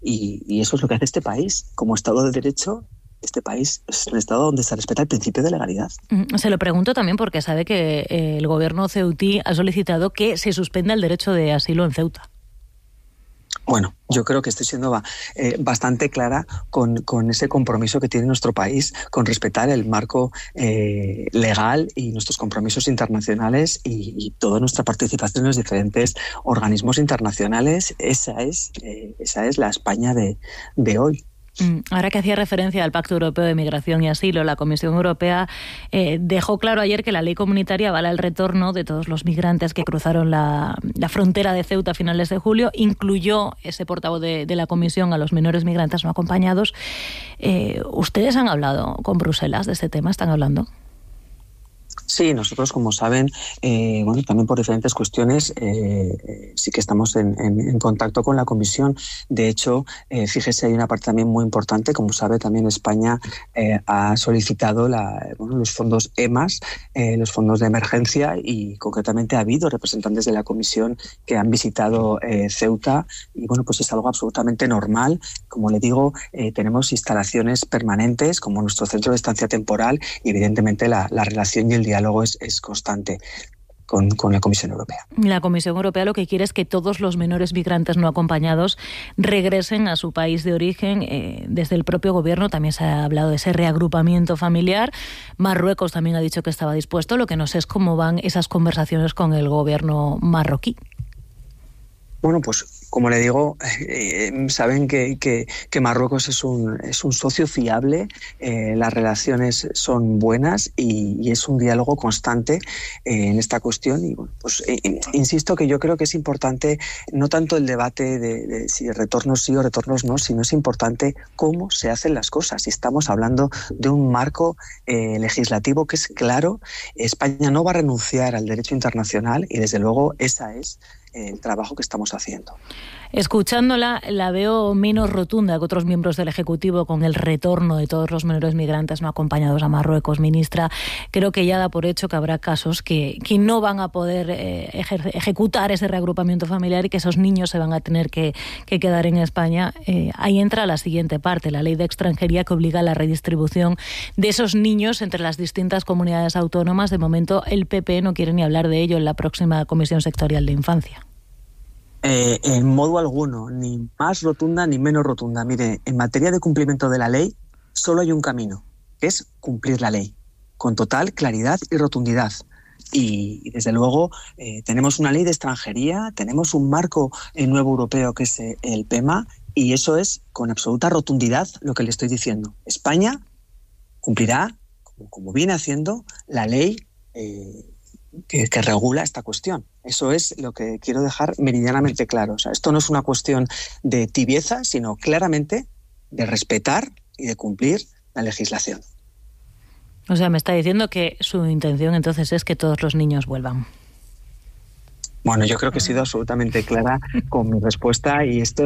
y eso es lo que hace este país. Como Estado de Derecho, este país es un Estado donde se respeta el principio de legalidad. Se lo pregunto también porque sabe que el gobierno ceutí ha solicitado que se suspenda el derecho de asilo en Ceuta. Bueno, yo creo que estoy siendo bastante clara con ese compromiso que tiene nuestro país con respetar el marco legal y nuestros compromisos internacionales y toda nuestra participación en los diferentes organismos internacionales. Esa es la España de hoy. Ahora que hacía referencia al Pacto Europeo de Migración y Asilo, la Comisión Europea dejó claro ayer que la ley comunitaria avala el retorno de todos los migrantes que cruzaron la frontera de Ceuta a finales de julio. Incluyó ese portavoz de la Comisión a los menores migrantes no acompañados. ¿Ustedes han hablado con Bruselas de este tema? ¿Están hablando? Sí, nosotros, como saben, también por diferentes cuestiones, sí que estamos en contacto con la Comisión. De hecho, fíjese, hay una parte también muy importante. Como sabe, también España ha solicitado los fondos EMAS, los fondos de emergencia, y concretamente ha habido representantes de la Comisión que han visitado Ceuta, y pues es algo absolutamente normal. Como le digo, tenemos instalaciones permanentes como nuestro centro de estancia temporal y evidentemente la relación y el diálogo es constante con la Comisión Europea. La Comisión Europea lo que quiere es que todos los menores migrantes no acompañados regresen a su país de origen. Desde el propio gobierno también se ha hablado de ese reagrupamiento familiar. Marruecos también ha dicho que estaba dispuesto. Lo que no sé es cómo van esas conversaciones con el gobierno marroquí. Bueno, pues como le digo, saben que Marruecos es un socio fiable, las relaciones son buenas y es un diálogo constante en esta cuestión. Y insisto que yo creo que es importante no tanto el debate de si retornos sí o retornos no, sino es importante cómo se hacen las cosas. Y estamos hablando de un marco legislativo que es claro. España no va a renunciar al derecho internacional y desde luego esa es el trabajo que estamos haciendo. Escuchándola, la veo menos rotunda que otros miembros del Ejecutivo con el retorno de todos los menores migrantes no acompañados a Marruecos. Ministra, creo que ya da por hecho que habrá casos que no van a poder ejecutar ese reagrupamiento familiar y que esos niños se van a tener que quedar en España. Ahí entra la siguiente parte, la ley de extranjería, que obliga a la redistribución de esos niños entre las distintas comunidades autónomas. De momento, el PP no quiere ni hablar de ello en la próxima Comisión Sectorial de Infancia. En modo alguno, ni más rotunda ni menos rotunda. Mire, en materia de cumplimiento de la ley, solo hay un camino, que es cumplir la ley, con total claridad y rotundidad. Y desde luego tenemos una ley de extranjería, tenemos un marco nuevo europeo que es el PEMA, y eso es con absoluta rotundidad lo que le estoy diciendo. España cumplirá, como viene haciendo, la ley que regula esta cuestión. Eso es lo que quiero dejar meridianamente claro. O sea, esto no es una cuestión de tibieza, sino claramente de respetar y de cumplir la legislación. O sea, me está diciendo que su intención entonces es que todos los niños vuelvan. Bueno, yo creo que he sido absolutamente clara con mi respuesta y esto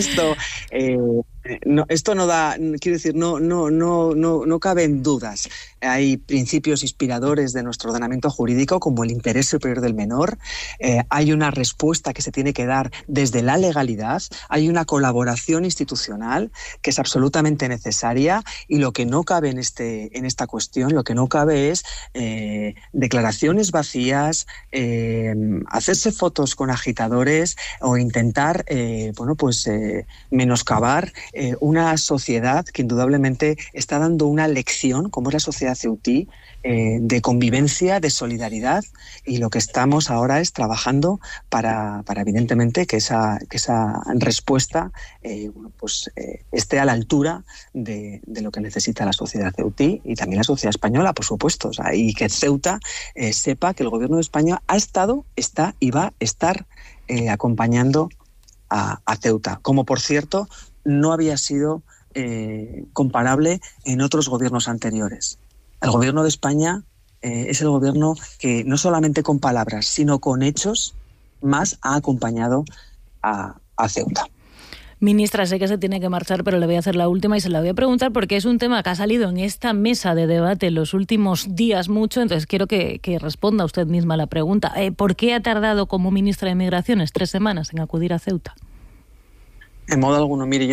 no da, quiero decir, no caben dudas. Hay principios inspiradores de nuestro ordenamiento jurídico como el interés superior del menor. Hay una respuesta que se tiene que dar desde la legalidad. Hay una colaboración institucional que es absolutamente necesaria y lo que no cabe en esta cuestión, lo que no cabe es declaraciones vacías, hacerse fotos con agitadores o intentar menoscabar una sociedad que indudablemente está dando una lección, como es la sociedad ceutí, de convivencia, de solidaridad, y lo que estamos ahora es trabajando para evidentemente que esa respuesta esté a la altura de lo que necesita la sociedad ceutí y también la sociedad española, por supuesto. O sea, y que Ceuta sepa que el gobierno de España ha estado, está y va a estar acompañando a Ceuta, como por cierto no había sido comparable en otros gobiernos anteriores. El gobierno de España es el gobierno que no solamente con palabras, sino con hechos más ha acompañado a Ceuta. Ministra, sé que se tiene que marchar, pero le voy a hacer la última y se la voy a preguntar porque es un tema que ha salido en esta mesa de debate en los últimos días mucho, entonces quiero que responda usted misma a la pregunta. ¿Por qué ha tardado como ministra de Migraciones 3 semanas en acudir a Ceuta? En modo alguno, mire,